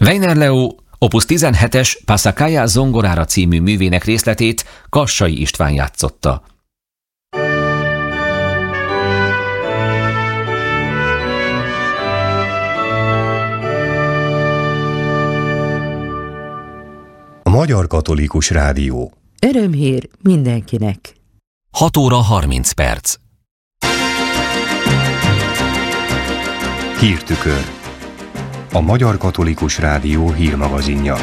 Weiner Leo Opus 17-es Passacaglia zongorára című művének részletét Kassai István játszotta. A Magyar Katolikus Rádió. Örömhír mindenkinek. 6 óra 30 perc. Hírtükör. A Magyar Katolikus Rádió hírmagazinja.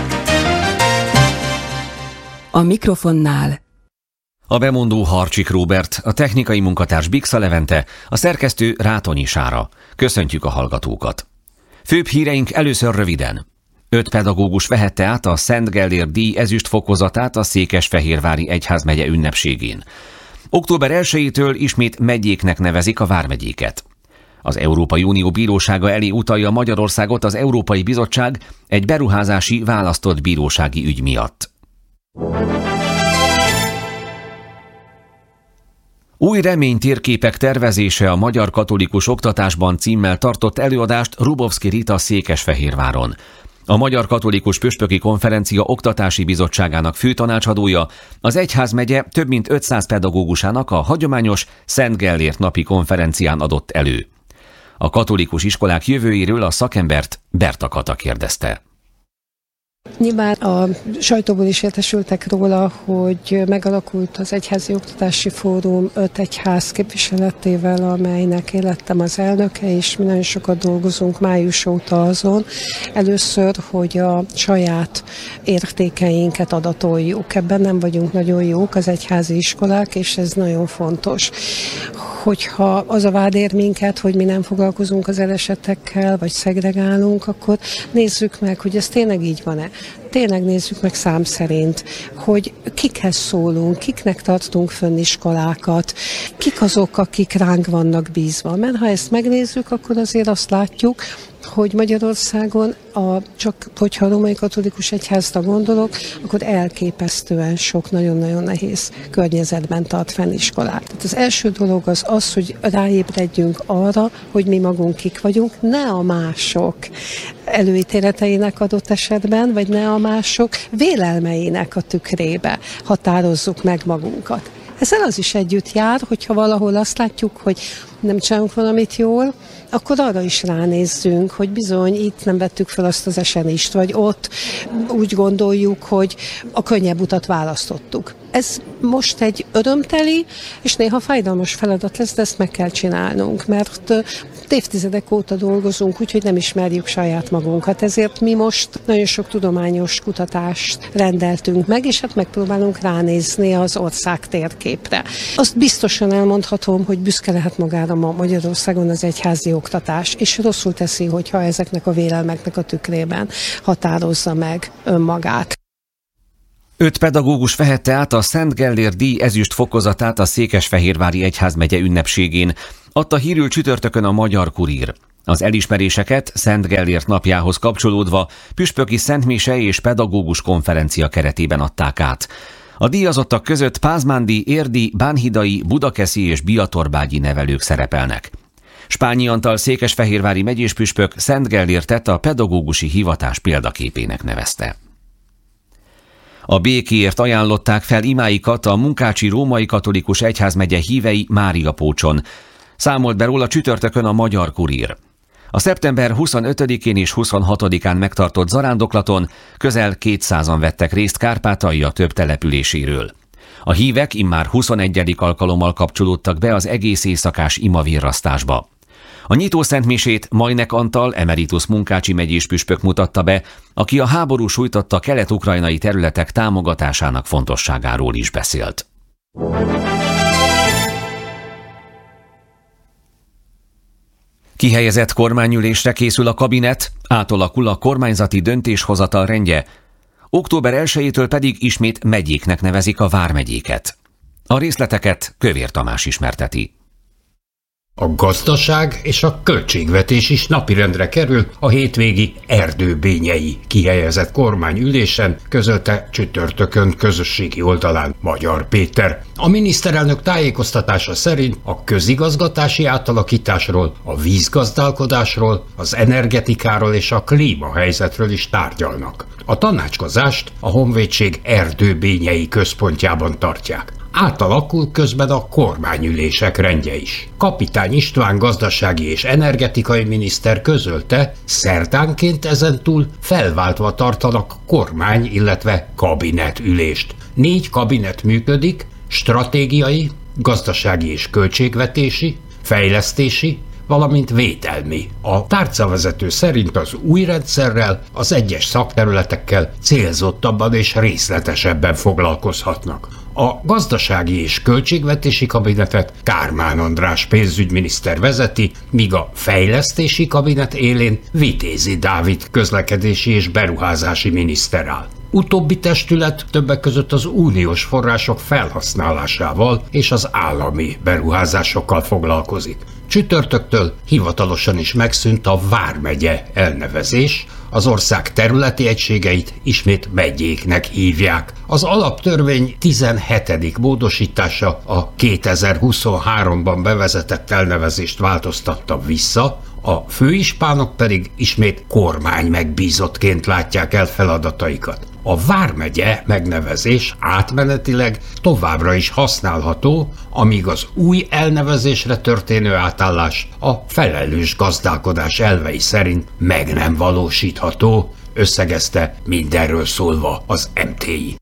A mikrofonnál A bemondó Harcsik Róbert, a technikai munkatárs Bixa Levente, a szerkesztő Rátonyi Sára. Köszöntjük a hallgatókat. Főbb híreink először röviden. 5 pedagógus vehette át a Szent Gellért díj ezüst fokozatát a Székesfehérvári egyházmegye ünnepségén. Október 1-től ismét megyéknek nevezik a vármegyéket. Az Európai Unió bírósága elé utalja Magyarországot az Európai Bizottság egy beruházási választott bírósági ügy miatt. Új reménytérképek tervezése a magyar katolikus oktatásban címmel tartott előadást Rubovszki Rita Székesfehérváron. A Magyar Katolikus Püspöki Konferencia Oktatási Bizottságának főtanácsadója az egyházmegye több mint 500 pedagógusának a hagyományos Szent Gellért napi konferencián adott elő. A katolikus iskolák jövőjéről a szakembert Berta Kata kérdezte. Nyilván a sajtóból is értesültek róla, hogy megalakult az Egyházi Oktatási Fórum 5 egyház képviseletével, amelynek én lettem az elnöke, és mi nagyon sokat dolgozunk május óta azon. Először, hogy a saját értékeinket adatoljuk. Ebben nem vagyunk nagyon jók az egyházi iskolák, és ez nagyon fontos. Hogyha az a vád ér minket, hogy mi nem foglalkozunk az elesettekkel, vagy szegregálunk, akkor nézzük meg, hogy ez tényleg így van-e. Tényleg nézzük meg szám szerint, hogy kikhez szólunk, kiknek tartunk fönn iskolákat, kik azok, akik ránk vannak bízva. Mert ha ezt megnézzük, akkor azért azt látjuk, hogy Magyarországon, csak hogyha a római katolikus egyházra gondolok, akkor elképesztően sok, nagyon-nagyon nehéz környezetben tart fenn iskolát. Tehát az első dolog az, hogy ráébredjünk arra, hogy mi magunk kik vagyunk, ne a mások előítéleteinek adott esetben, vagy ne a mások vélelmeinek a tükrébe határozzuk meg magunkat. Ezzel az is együtt jár, hogyha valahol azt látjuk, hogy nem csinálunk valamit jól, akkor arra is ránézzünk, hogy bizony itt nem vettük fel azt az esenést, vagy ott úgy gondoljuk, hogy a könnyebb utat választottuk. Ez most egy örömteli, és néha fájdalmas feladat lesz, de ezt meg kell csinálnunk, mert évtizedek óta dolgozunk, úgyhogy nem ismerjük saját magunkat. Ezért mi most nagyon sok tudományos kutatást rendeltünk meg, és hát megpróbálunk ránézni az ország térképre. Azt biztosan elmondhatom, hogy büszke lehet magára ma Magyarországon az egyházi oktatás, és rosszul teszi, hogyha ezeknek a vélelmeknek a tükrében határozza meg önmagát. 5 pedagógus vehette át a Szent Gellért díj ezüst fokozatát a Székesfehérvári egyházmegye ünnepségén, adta hírül csütörtökön a Magyar Kurír. Az elismeréseket Szent Gellért napjához kapcsolódva püspöki szentmise és pedagógus konferencia keretében adták át. A díjazottak között pázmándi, érdi, bánhidai, budakeszi és biatorbágyi nevelők szerepelnek. Spányi Antal székesfehérvári megyéspüspök Szent Gellértet a pedagógusi hivatás példaképének nevezte. A békéért ajánlották fel imáikat a Munkácsi Római Katolikus Egyházmegye hívei Máriapócson. Számolt be róla csütörtökön a Magyar Kurír. A szeptember 25-én és 26-án megtartott zarándoklaton közel 200-an vettek részt Kárpátalja több településéről. A hívek immár 21. alkalommal kapcsolódtak be az egész éjszakás imavirrasztásba. A nyitószentmisét Majnek Antal emeritus munkácsi megyéspüspök mutatta be, aki a háború sújtotta kelet-ukrajnai területek támogatásának fontosságáról is beszélt. Kihelyezett kormányülésre készül a kabinet, átalakul a kormányzati döntéshozatal rendje, október 1-től pedig ismét megyéknek nevezik a vármegyéket. A részleteket Kövér Tamás ismerteti. A gazdaság és a költségvetés is napirendre kerül a hétvégi erdőbényei kihelyezett kormányülésen, közölte csütörtökön közösségi oldalán Magyar Péter. A miniszterelnök tájékoztatása szerint a közigazgatási átalakításról, a vízgazdálkodásról, az energetikáról és a klímahelyzetről is tárgyalnak. A tanácskozást a Honvédség erdőbényei központjában tartják. Átalakul közben a kormányülések rendje is. Kapitány István gazdasági és energetikai miniszter közölte, szerdánként ezentúl felváltva tartanak kormány, illetve kabinetülést. 4 kabinet működik, stratégiai, gazdasági és költségvetési, fejlesztési, valamint védelmi. A tárcavezető szerint az új rendszerrel az egyes szakterületekkel célzottabban és részletesebben foglalkozhatnak. A gazdasági és költségvetési kabinetet Kármán András pénzügyminiszter vezeti, míg a fejlesztési kabinet élén Vitézi Dávid közlekedési és beruházási miniszter áll. Utóbbi testület többek között az uniós források felhasználásával és az állami beruházásokkal foglalkozik. Csütörtöktől hivatalosan is megszűnt a vármegye elnevezés, az ország területi egységeit ismét megyéknek hívják. Az alaptörvény 17. módosítása a 2023-ban bevezetett elnevezést változtatta vissza, a főispánok pedig ismét kormány megbízottként látják el feladataikat. A vármegye megnevezés átmenetileg továbbra is használható, amíg az új elnevezésre történő átállás a felelős gazdálkodás elvei szerint meg nem valósítható, összegezte mindenről szólva az MTI.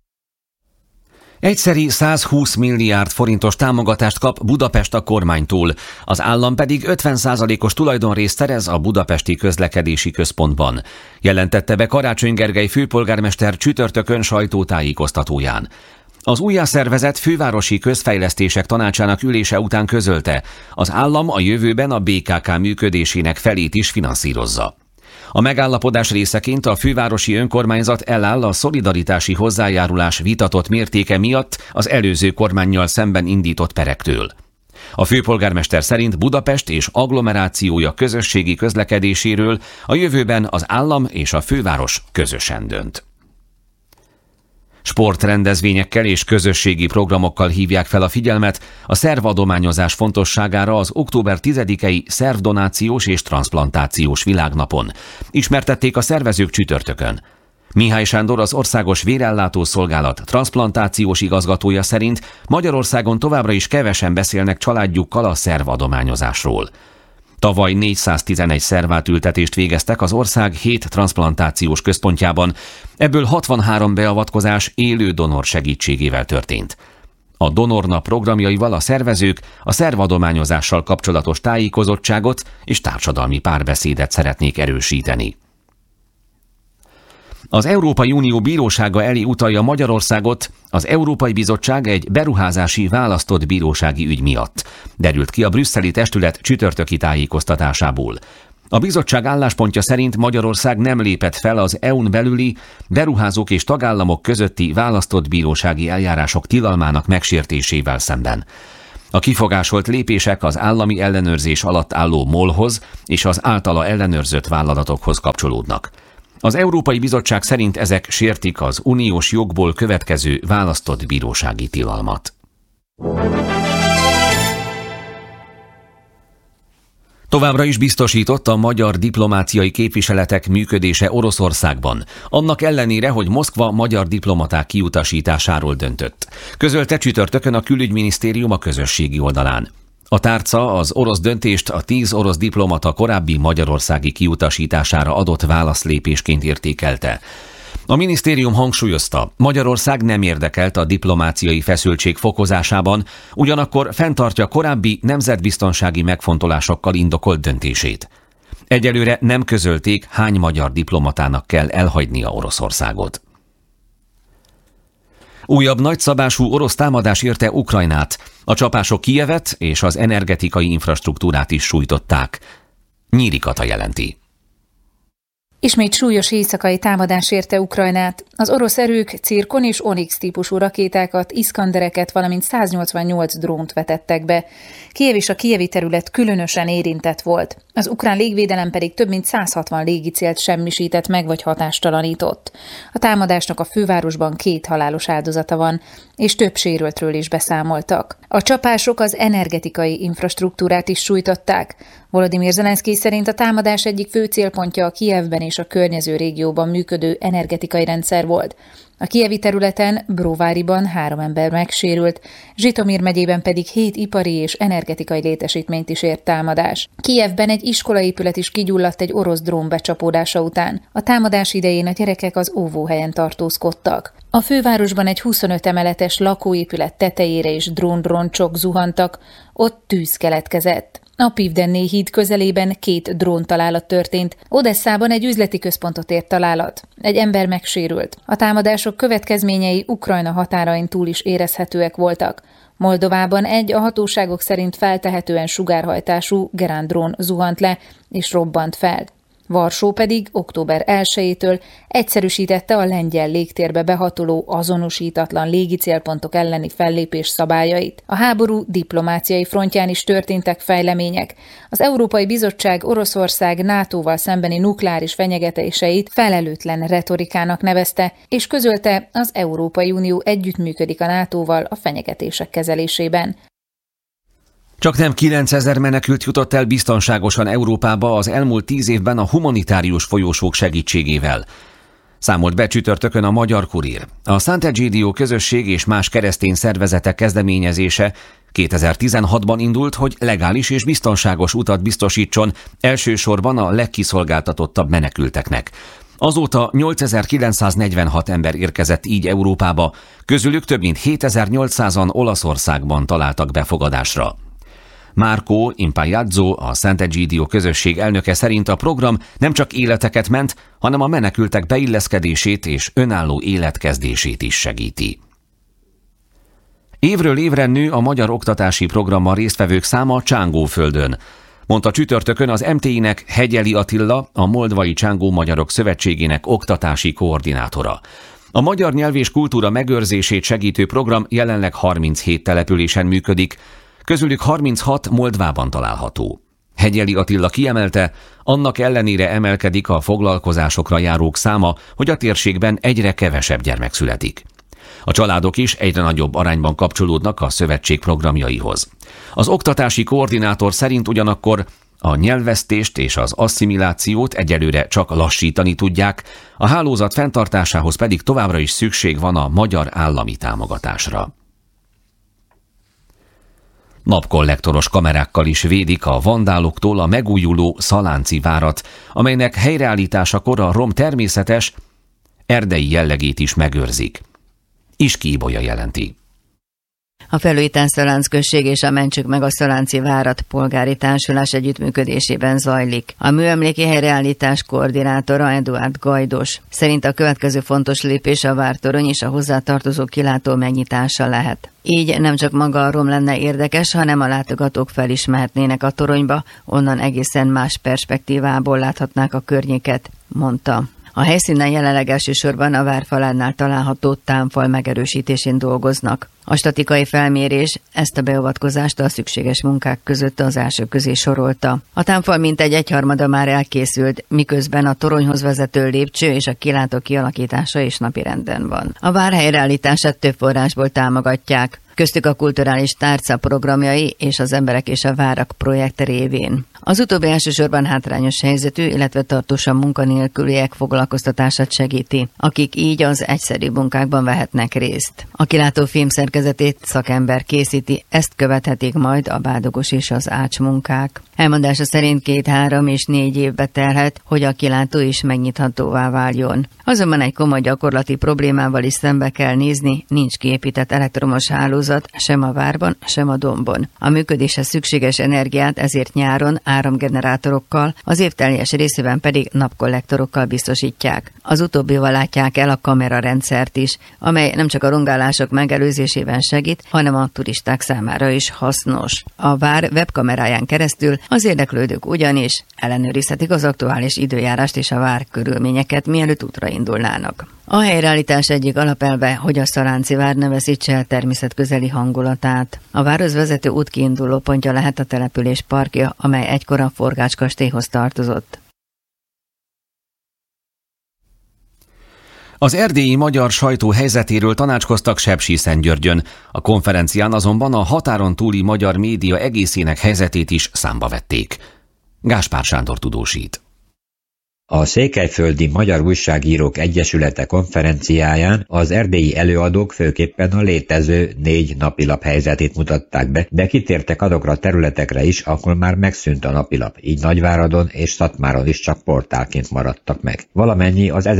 Egyszeri 120 milliárd forintos támogatást kap Budapest a kormánytól, az állam pedig 50%-os tulajdonrészt szerez a Budapesti Közlekedési Központban, jelentette be Karácsony Gergely főpolgármester csütörtökön sajtótájékoztatóján. Az újjászervezett Fővárosi Közfejlesztések Tanácsának ülése után közölte, az állam a jövőben a BKK működésének felét is finanszírozza. A megállapodás részeként a fővárosi önkormányzat eláll a szolidaritási hozzájárulás vitatott mértéke miatt az előző kormánnyal szemben indított perektől. A főpolgármester szerint Budapest és agglomerációja közösségi közlekedéséről a jövőben az állam és a főváros közösen dönt. Sportrendezvényekkel és közösségi programokkal hívják fel a figyelmet a szervadományozás fontosságára az október 10-i szervdonációs és transzplantációs világnapon. Ismertették a szervezők csütörtökön. Mihály Sándor, az Országos Vérellátó Szolgálat transzplantációs igazgatója szerint Magyarországon továbbra is kevesen beszélnek családjukkal a szervadományozásról. Tavaly 411 szervátültetést végeztek az ország 7 transzplantációs központjában, ebből 63 beavatkozás élő donor segítségével történt. A Donornap programjaival a szervezők a szervadományozással kapcsolatos tájékozottságot és társadalmi párbeszédet szeretnék erősíteni. Az Európai Unió bírósága elé utalja Magyarországot az Európai Bizottság egy beruházási választott bírósági ügy miatt, derült ki a brüsszeli testület csütörtöki tájékoztatásából. A bizottság álláspontja szerint Magyarország nem lépett fel az EU-n belüli beruházók és tagállamok közötti választott bírósági eljárások tilalmának megsértésével szemben. A kifogásolt lépések az állami ellenőrzés alatt álló MOL-hoz és az általa ellenőrzött vállalatokhoz kapcsolódnak. Az Európai Bizottság szerint ezek sértik az uniós jogból következő választott bírósági tilalmat. Továbbra is biztosított a magyar diplomáciai képviseletek működése Oroszországban, annak ellenére, hogy Moszkva magyar diplomaták kiutasításáról döntött. Közölte csütörtökön a külügyminisztérium a közösségi oldalán. A tárca az orosz döntést a 10 orosz diplomata korábbi magyarországi kiutasítására adott válaszlépésként értékelte. A minisztérium hangsúlyozta, Magyarország nem érdekelt a diplomáciai feszültség fokozásában, ugyanakkor fenntartja korábbi nemzetbiztonsági megfontolásokkal indokolt döntését. Egyelőre nem közölték, hány magyar diplomatának kell elhagynia Oroszországot. Újabb nagyszabású orosz támadás érte Ukrajnát. A csapások Kijevet és az energetikai infrastruktúrát is sújtották. Nyíri Kata jelenti. Ismét súlyos éjszakai támadás érte Ukrajnát. Az orosz erők Cirkon és Onyx típusú rakétákat, Iskandereket, valamint 188 drónt vetettek be. Kijev és a kijevi terület különösen érintett volt. Az ukrán légvédelem pedig több mint 160 légicélt semmisített meg vagy hatástalanított. A támadásnak a fővárosban 2 halálos áldozata van, és több sérültről is beszámoltak. A csapások az energetikai infrastruktúrát is sújtották. Volodymyr Zelenszkij szerint a támadás egyik fő célpontja a Kijevben és a környező régióban működő energetikai rendszer volt. A kijevi területen, Bróváriban 3 ember megsérült, Zsitomir megyében pedig 7 ipari és energetikai létesítményt is ért támadás. Kijevben egy iskolaépület is kigyulladt egy orosz drón becsapódása után. A támadás idején a gyerekek az óvóhelyen tartózkodtak. A fővárosban egy 25 emeletes lakóépület tetejére is drónroncsok zuhantak, ott tűz keletkezett. A Pivdenné híd közelében 2 dróntalálat történt, Odesszában egy üzleti központot ért találat. Egy ember megsérült. A támadások következményei Ukrajna határain túl is érezhetőek voltak. Moldovában egy a hatóságok szerint feltehetően sugárhajtású Gerand-drón zuhant le és robbant fel. Varsó pedig október 1-től egyszerűsítette a lengyel légtérbe behatoló azonosítatlan légicélpontok elleni fellépés szabályait. A háború diplomáciai frontján is történtek fejlemények. Az Európai Bizottság Oroszország NATO-val szembeni nukleáris fenyegetéseit felelőtlen retorikának nevezte, és közölte, az Európai Unió együttműködik a NATO-val a fenyegetések kezelésében. Csaknem 9000 menekült jutott el biztonságosan Európába az elmúlt 10 évben a humanitárius folyósók segítségével. Számolt be csütörtökön a Magyar Kurír. A Sant'Egidio közösség és más keresztény szervezetek kezdeményezése 2016-ban indult, hogy legális és biztonságos utat biztosítson elsősorban a legkiszolgáltatottabb menekülteknek. Azóta 8946 ember érkezett így Európába, közülük több mint 7800-an Olaszországban találtak befogadásra. Marco Impagliazzo, a Sant'Egidio közösség elnöke szerint a program nem csak életeket ment, hanem a menekültek beilleszkedését és önálló életkezdését is segíti. Évről évre nő a magyar oktatási programmal résztvevők száma Csángóföldön, mondta csütörtökön az MTI-nek Hegyeli Attila, a Moldvai Csángó Magyarok Szövetségének oktatási koordinátora. A magyar nyelv és kultúra megőrzését segítő program jelenleg 37 településen működik, közülük 36 Moldvában található. Hegyeli Attila kiemelte, annak ellenére emelkedik a foglalkozásokra járók száma, hogy a térségben egyre kevesebb gyermek születik. A családok is egyre nagyobb arányban kapcsolódnak a szövetség programjaihoz. Az oktatási koordinátor szerint ugyanakkor a nyelvvesztést és az asszimilációt egyelőre csak lassítani tudják, a hálózat fenntartásához pedig továbbra is szükség van a magyar állami támogatásra. Napkollektoros kamerákkal is védik a vandáloktól a megújuló Szalánci várat, amelynek helyreállításakor a rom természetes, erdei jellegét is megőrzik. Iski Ibolya jelenti. A felújítás Szalánc község és a Mentsük meg a Szalánci várat polgári társulás együttműködésében zajlik. A műemléki helyreállítás koordinátora Eduard Gajdos szerint a következő fontos lépés a vártorony és a hozzátartozó kilátó megnyitása lehet. Így nem csak maga a rom lenne érdekes, hanem a látogatók felismerhetnének a toronyba, onnan egészen más perspektívából láthatnák a környéket, mondta. A helyszínen jelenleg elsősorban a várfalánál található támfal megerősítésén dolgoznak. A statikai felmérés ezt a beavatkozást a szükséges munkák között az első közé sorolta. A támfal mintegy egyharmada már elkészült, miközben a toronyhoz vezető lépcső és a kilátó kialakítása is napirenden van. A vár helyreállítását több forrásból támogatják, köztük a kulturális tárca programjai és az Emberek és a Várak projekt révén. Az utóbbi elsősorban hátrányos helyzetű, illetve tartósan munkanélküliek foglalkoztatását segíti, akik így az egyszerű munkákban vehetnek részt. A kilátó filmszerkezetét szakember készíti, ezt követhetik majd a bádogos és az ács munkák. Elmondása szerint 2, 3 és 4 évbe telhet, hogy a kilátó is megnyithatóvá váljon. Azonban egy komoly gyakorlati problémával is szembe kell nézni, nincs kiépített elektromos hálózat hálózat sem a várban, sem a dombon. A működéshez szükséges energiát ezért nyáron áramgenerátorokkal, az év teljes részében pedig napkollektorokkal biztosítják. Az utóbbival látják el a kamerarendszert is, amely nem csak a rongálások megelőzésében segít, hanem a turisták számára is hasznos. A vár webkameráján keresztül az érdeklődők ugyanis ellenőrizhetik az aktuális időjárást és a vár körülményeket, mielőtt útra indulnának. A helyreállítás egyik alapelve, hogy a Szelánci vár ne veszítse el természetközeli hangulatát. A várhoz vezető út kiinduló pontja lehet a település parkja, amely egykor a Forgácskastélyhoz tartozott. Az erdélyi magyar sajtó helyzetéről tanácskoztak Sepsiszentgyörgyön. A konferencián azonban a határon túli magyar média egészének helyzetét is számba vették. Gáspár Sándor tudósít. A Székelyföldi Magyar Újságírók Egyesülete konferenciáján az erdélyi előadók főképpen a létező 4 napilap helyzetét mutatták be, de kitértek azokra a területekre is, ahol már megszűnt a napilap, így Nagyváradon és Szatmáron is csak portálként maradtak meg. Valamennyi az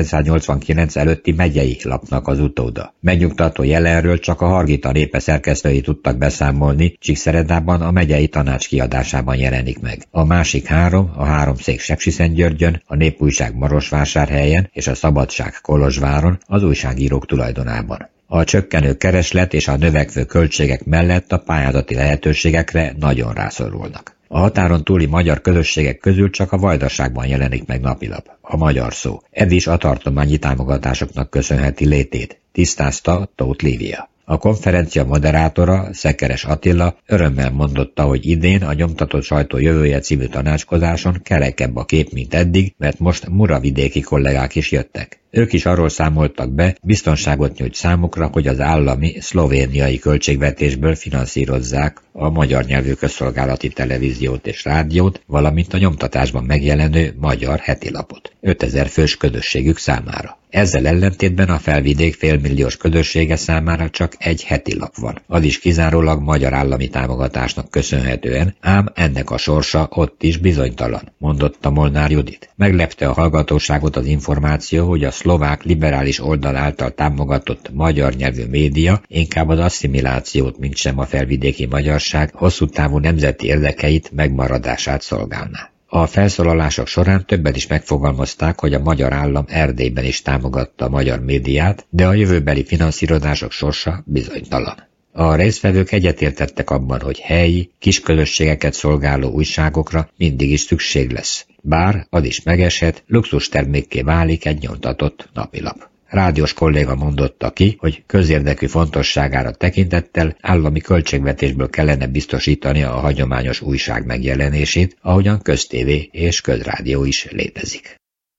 1989 előtti megyei lapnak az utóda. Megnyugtató jelenről csak a Hargita Népe szerkesztői tudtak beszámolni, Csíkszeredában a megyei tanács kiadásában jelenik meg. A másik 3, a Háromszék Sepsiszentgyörgyön, a Népújság Marosvásárhelyen és a Szabadság Kolozsváron az újságírók tulajdonában. A csökkenő kereslet és a növekvő költségek mellett a pályázati lehetőségekre nagyon rászorulnak. A határon túli magyar közösségek közül csak a Vajdaságban jelenik meg napilap, a Magyar Szó. Ez is a tartományi támogatásoknak köszönheti létét, tisztázta Tóth Lívia. A konferencia moderátora, Szekeres Attila örömmel mondotta, hogy idén a Nyomtatott Sajtó Jövője című tanácskozáson kerekebb a kép, mint eddig, mert most muravidéki kollégák is jöttek. Ők is arról számoltak be, biztonságot nyújt számukra, hogy az állami szlovéniai költségvetésből finanszírozzák a magyar nyelvű közszolgálati televíziót és rádiót, valamint a nyomtatásban megjelenő magyar hetilapot 5000 fős közösségük számára. Ezzel ellentétben a Felvidék félmilliós közössége számára csak egy hetilap van. Az is kizárólag magyar állami támogatásnak köszönhetően, ám ennek a sorsa ott is bizonytalan, mondotta Molnár Judit. Meglepte a hallgatóságot az információ, hogy a szlovák liberális oldal által támogatott magyar nyelvű média inkább az asszimilációt, mint sem a felvidéki magyarság hosszú távú nemzeti érdekeit megmaradását szolgálná. A felszólalások során többen is megfogalmazták, hogy a magyar állam Erdélyben is támogatta a magyar médiát, de a jövőbeli finanszírozások sorsa bizonytalan. A résztvevők egyetértettek abban, hogy helyi, kisközösségeket szolgáló újságokra mindig is szükség lesz. Bár az is megeshet, luxustermékké válik egy nyomtatott napilap. Rádiós kolléga mondotta ki, hogy közérdekű fontosságára tekintettel állami költségvetésből kellene biztosítani a hagyományos újság megjelenését, ahogyan köztévé és közrádió is létezik.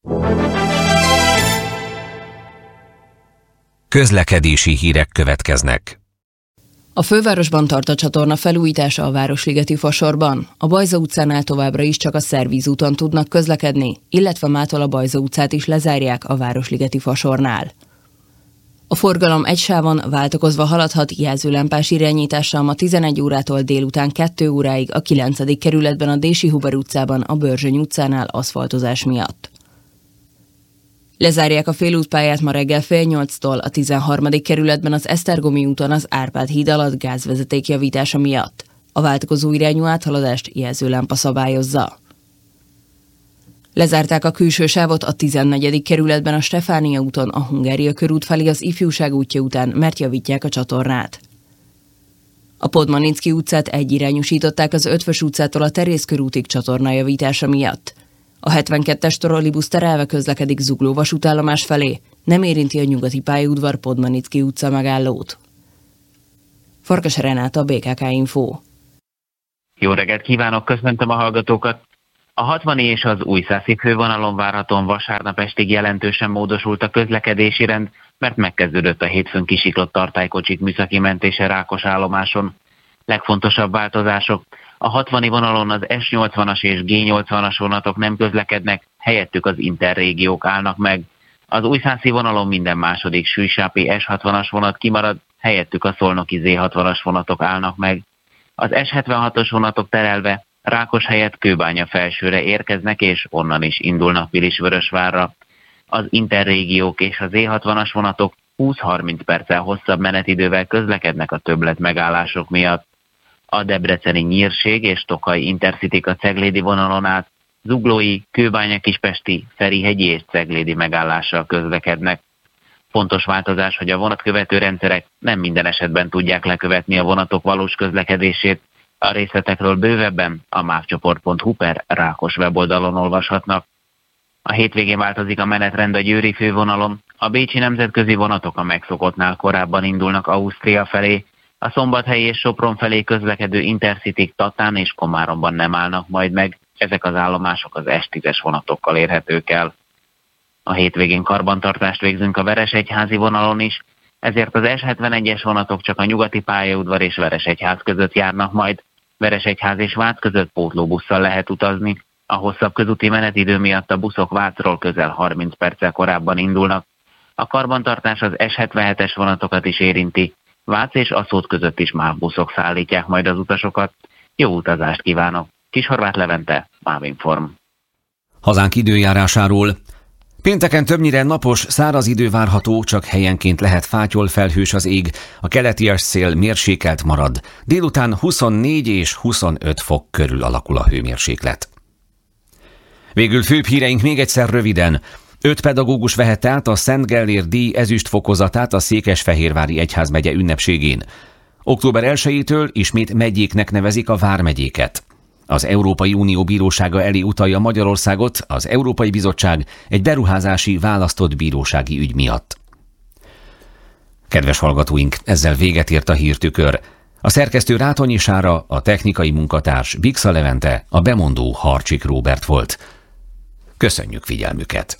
Közlekedési hírek következnek. A fővárosban tart a csatorna felújítása a Városligeti Fasorban. A Bajza utcánál továbbra is csak a Szervíz úton tudnak közlekedni, illetve mától a Bajza utcát is lezárják a Városligeti Fasornál. A forgalom egy sávon váltakozva haladhat jelzőlámpás irányítással ma 11 órától délután 2 óráig a 9. kerületben a Dési Huber utcában a Börzsöny utcánál aszfaltozás miatt. Lezárják a félútpályát ma reggel 7:30-tól a 13. kerületben az Esztergomi úton az Árpád híd alatt gázvezeték javítása miatt. A váltakozó irányú áthaladást jelzőlámpa szabályozza. Lezárták a külső sávot a 14. kerületben a Stefánia úton a Hungária körút felé az Ifjúság útja után, mert javítják a csatornát. A Podmanicki utcát egyirányosították az Ötvös utcától a Terész körútig csatornajavítása miatt. A 72-es trollibusz terelve közlekedik Zugló vasútállomás felé, nem érinti a nyugati pályaudvar Podmanicki utca megállót. Farkas Renáta, BKK Info. Jó reggelt kívánok, köszöntöm a hallgatókat! A 60 és az Újszászi fővonalon várhatóan vasárnap estig jelentősen módosult a közlekedési rend, mert megkezdődött a hétfőn kisiklott tartálykocsik műszaki mentése Rákosállomáson. Legfontosabb változások: a 60 vonalon az S80-as és G80-as vonatok nem közlekednek, helyettük az interrégiók állnak meg. Az Újszászi vonalon minden második sűjsápi S60-as vonat kimarad, helyettük a szolnoki Z60-as vonatok állnak meg. Az S76-os vonatok terelve Rákos helyett Kőbánya felsőre érkeznek, és onnan is indulnak Pilisvörösvárra. Az interrégiók és az Z60-as vonatok 20-30 perccel hosszabb menetidővel közlekednek a többlet megállások miatt. A debreceni Nyírség és Tokaj Intercityk a Ceglédi vonalon át Zuglói, Kőbánya-Kispesti, Ferihegyi és Ceglédi megállással közlekednek. Fontos változás, hogy a vonatkövető rendszerek nem minden esetben tudják lekövetni a vonatok valós közlekedését. A részletekről bővebben a mávcsoport.hu/Rákos weboldalon olvashatnak. A hétvégén változik a menetrend a győri fővonalon. A bécsi nemzetközi vonatok a megszokottnál korábban indulnak Ausztria felé. A Szombathelyi és Sopron felé közlekedő Intercityk Tatán és Komáromban nem állnak majd meg. Ezek az állomások az S10-es vonatokkal érhetők el. A hétvégén karbantartást végzünk a Veresegyházi vonalon is, ezért az S71-es vonatok csak a nyugati pályaudvar és Veresegyház között járnak majd. Veresegyház és Vác között pótlóbusszal lehet utazni. A hosszabb közúti menetidő miatt a buszok Vácról közel 30 perccel korábban indulnak. A karbantartás az S77-es vonatokat is érinti. Vác és Aszód között is MÁV buszok szállítják majd az utasokat. Jó utazást kívánok! Kishorváth Levente, MÁV-Inform. Hazánk időjárásáról. Pénteken többnyire napos, száraz idő várható, csak helyenként lehet fátyolfelhős az ég, a keleties szél mérsékelt marad. Délután 24 és 25 fok körül alakul a hőmérséklet. Végül főbb híreink még egyszer röviden. 5 pedagógus vehette át a Szent Gellér díj ezüst fokozatát a Székesfehérvári Egyházmegye ünnepségén. Október 1-től ismét megyéknek nevezik a vármegyéket. Az Európai Unió bírósága elé utalja Magyarországot az Európai Bizottság egy beruházási választott bírósági ügy miatt. Kedves hallgatóink, ezzel véget ért a hírtükör. A szerkesztő Rátonyi Sára, a technikai munkatárs Bixa Levente, a bemondó Harcsik Róbert volt. Köszönjük figyelmüket!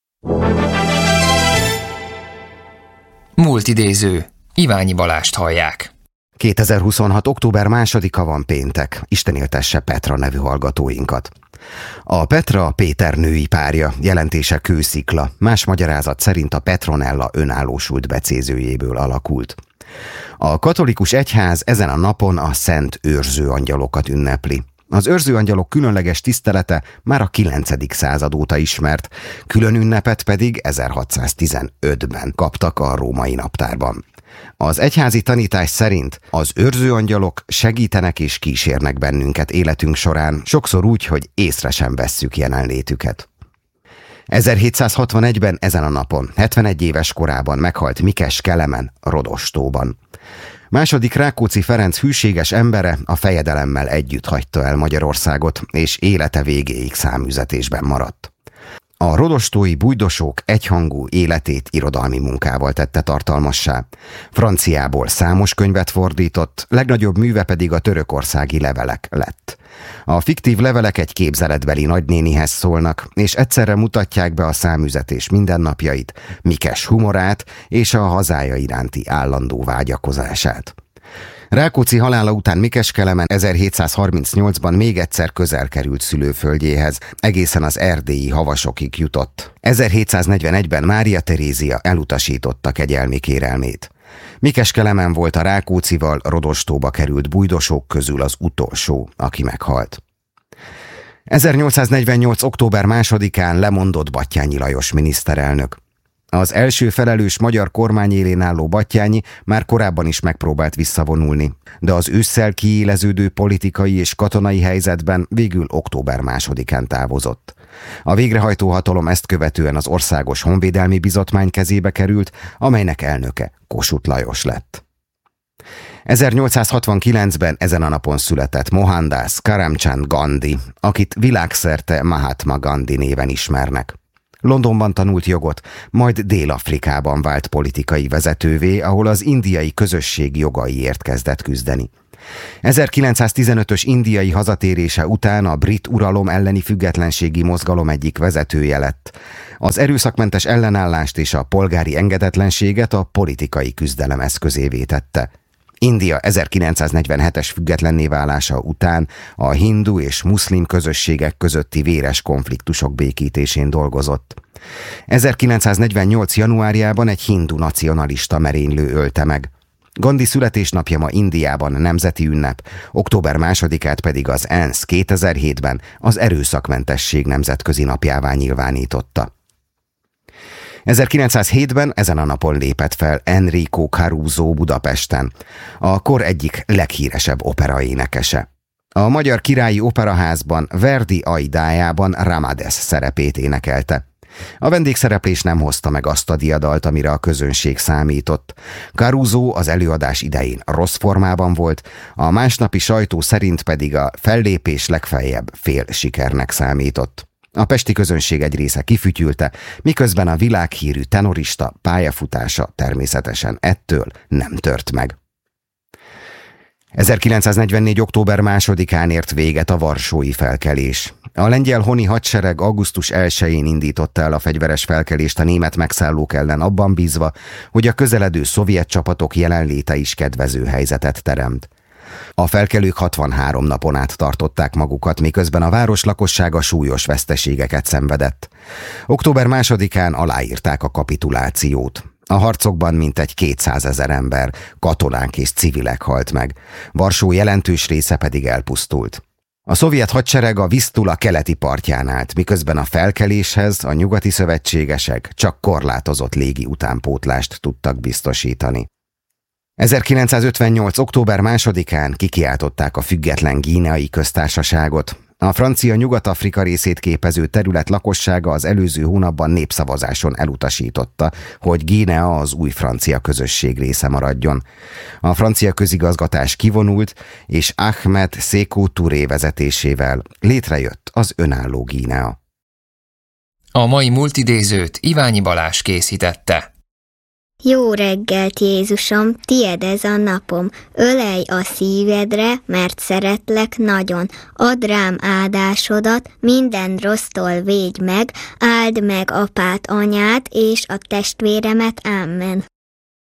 Múlt idéző. Iványi Balást hallják. 2026. október 2-a van péntek. Isten éltesse Petra nevű hallgatóinkat. A Petra Péter női párja, jelentése kőszikla, más magyarázat szerint a Petronella önállósult becézőjéből alakult. A katolikus egyház ezen a napon a szent őrzőangyalokat ünnepli. Az őrzőangyalok különleges tisztelete már a 9. század óta ismert, külön ünnepet pedig 1615-ben kaptak a római naptárban. Az egyházi tanítás szerint az őrzőangyalok segítenek és kísérnek bennünket életünk során, sokszor úgy, hogy észre sem vesszük jelenlétüket. 1761-ben ezen a napon, 71 éves korában meghalt Mikes Kelemen Rodostóban. Második Rákóczi Ferenc hűséges embere a fejedelemmel együtt hagyta el Magyarországot, és élete végéig száműzetésben maradt. A rodostói bújdosók egyhangú életét irodalmi munkával tette tartalmassá. Franciából számos könyvet fordított, legnagyobb műve pedig a törökországi levelek lett. A fiktív levelek egy képzeletbeli nagynénihez szólnak, és egyszerre mutatják be a száműzetés mindennapjait, Mikes humorát és a hazája iránti állandó vágyakozását. Rákóczi halála után Mikes Kelemen 1738-ban még egyszer közel került szülőföldjéhez, egészen az erdélyi Havasokig jutott. 1741-ben Mária Terézia elutasította kegyelmi kérelmét. Mikes Kelemen volt a Rákóczival Rodostóba került bújdosók közül az utolsó, aki meghalt. 1848. október 2-án lemondott Batthyány Lajos miniszterelnök. Az első felelős magyar kormány élén álló Batthyány már korábban is megpróbált visszavonulni, de az ősszel kiéleződő politikai és katonai helyzetben végül október 2-án távozott. A végrehajtó hatalom ezt követően az Országos Honvédelmi Bizottmány kezébe került, amelynek elnöke Kossuth Lajos lett. 1869-ben ezen a napon született Mohandas Karamchand Gandhi, akit világszerte Mahatma Gandhi néven ismernek. Londonban tanult jogot, majd Dél-Afrikában vált politikai vezetővé, ahol az indiai közösség jogaiért kezdett küzdeni. 1915-ös indiai hazatérése után a brit uralom elleni függetlenségi mozgalom egyik vezetője lett. Az erőszakmentes ellenállást és a polgári engedetlenséget a politikai küzdelem eszközévé tette. India 1947-es függetlenné válása után a hindu és muszlim közösségek közötti véres konfliktusok békítésén dolgozott. 1948. januárjában egy hindu nacionalista merénylő ölte meg. Gandhi születésnapja ma Indiában nemzeti ünnep, október 2-át pedig az ENSZ 2007-ben az erőszakmentesség nemzetközi napjává nyilvánította. 1907-ben ezen a napon lépett fel Enrico Caruso Budapesten, a kor egyik leghíresebb operaénekese. A Magyar Királyi Operaházban Verdi Aidájában Ramades szerepét énekelte. A vendégszereplés nem hozta meg azt a diadalt, amire a közönség számított. Caruso az előadás idején rossz formában volt, a másnapi sajtó szerint pedig a fellépés legfeljebb fél sikernek számított. A pesti közönség egy része kifütyülte, miközben a világhírű tenorista pályafutása természetesen ettől nem tört meg. 1944. október 2-án ért véget a varsói felkelés. A lengyel honi hadsereg augusztus 1-én indította el a fegyveres felkelést a német megszállók ellen abban bízva, hogy a közeledő szovjet csapatok jelenléte is kedvező helyzetet teremt. A felkelők 63 napon át tartották magukat, miközben a város lakossága súlyos veszteségeket szenvedett. Október 2-án aláírták a kapitulációt. A harcokban mintegy 200 000 ember, katonák és civilek halt meg. Varsó jelentős része pedig elpusztult. A szovjet hadsereg a Visztula keleti partján állt, miközben a felkeléshez a nyugati szövetségesek csak korlátozott légi utánpótlást tudtak biztosítani. 1958. október 2-án kikiáltották a független Guineai köztársaságot. A francia Nyugat-Afrika részét képező terület lakossága az előző hónapban népszavazáson elutasította, hogy Guinea az új francia közösség része maradjon. A francia közigazgatás kivonult, és Ahmed Sékou Touré vezetésével létrejött az önálló Guinea. A mai multidézőt Iványi Balázs készítette. Jó reggelt, Jézusom, tied ez a napom, ölelj a szívedre, mert szeretlek nagyon. Add rám áldásodat, minden rossztól védj meg, áld meg apát, anyát és a testvéremet, ámen.